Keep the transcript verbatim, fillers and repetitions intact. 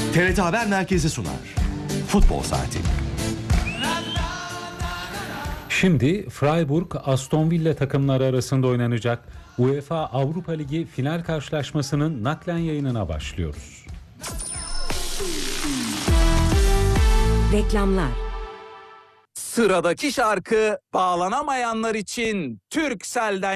T R T Haber Merkezi sunar. Futbol Saati. Şimdi Freiburg, Aston Villa takımları arasında oynanacak UEFA Avrupa Ligi final karşılaşmasının naklen yayınına başlıyoruz. Reklamlar. Sıradaki şarkı bağlanamayanlar için Turkcell'den